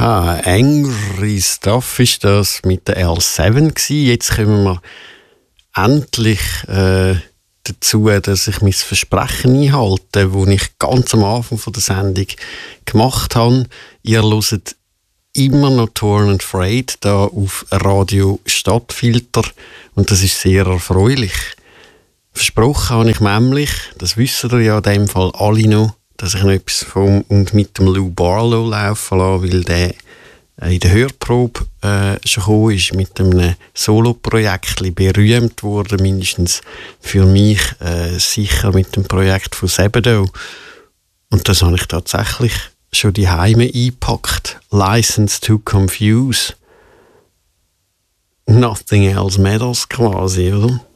Angry Stuff ist das mit der L7 gewesen. Jetzt kommen wir endlich dazu, dass ich mein Versprechen einhalte, das ich ganz am Anfang von der Sendung gemacht habe. Ihr hört immer noch Torn and Frayed da auf Radio Stadtfilter und das ist sehr erfreulich. Versprochen habe ich nämlich, das wissen ihr ja in dem Fall alle noch, dass ich noch etwas vom und mit dem Lou Barlow laufen lasse, weil der in der Hörprobe schon gekommen ist, mit einem Solo-Projekt berühmt wurde, mindestens für mich sicher mit dem Projekt von Sebadoh. Und das habe ich tatsächlich schon die Heime eingepackt. License to Confuse. Nothing else matters quasi, oder?